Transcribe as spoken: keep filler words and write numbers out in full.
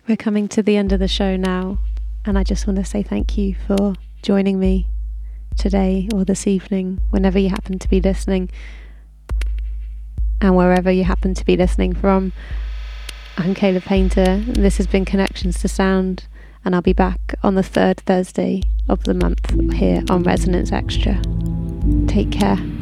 We're coming to the end of the show now, and I just want to say thank you for joining me today or this evening, whenever you happen to be listening, and wherever you happen to be listening from. I'm Kayla Painter, and this has been Connections to Sound, and I'll be back on the third Thursday of the month here on Resonance Extra. Take care.